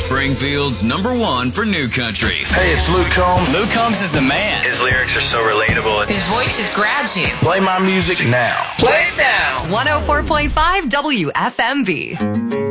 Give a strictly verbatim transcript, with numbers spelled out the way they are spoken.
Springfield's number one for new country. Hey, it's Luke Combs. Luke Combs is the man. His lyrics are so relatable. His voice just grabs you. Play my music now. Play it now. one oh four point five W F M V.